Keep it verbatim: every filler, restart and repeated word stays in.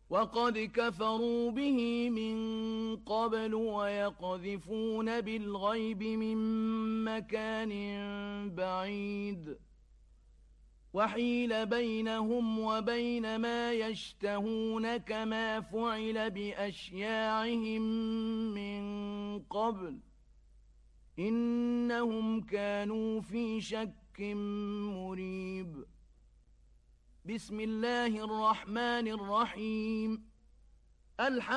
وقد كفروا به من قبل ويقذفون بالغيب من مكان بعيد وحيل بينهم وبين ما يشتهون كما فعل بأشياعهم من قبل إنهم كانوا في شك مريب بسم الله الرحمن الرحيم الحمد